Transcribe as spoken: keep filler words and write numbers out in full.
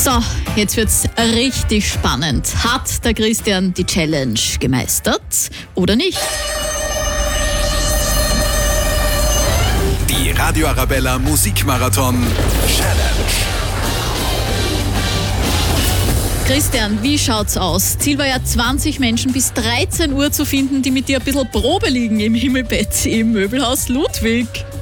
So, jetzt wird's richtig spannend. Hat der Christian die Challenge gemeistert oder nicht? Die Radio Arabella Musikmarathon Challenge. Christian, wie schaut's aus? Ziel war ja zwanzig Menschen bis dreizehn Uhr zu finden, die mit dir ein bisschen Probe liegen im Himmelbett im Möbelhaus Ludwig.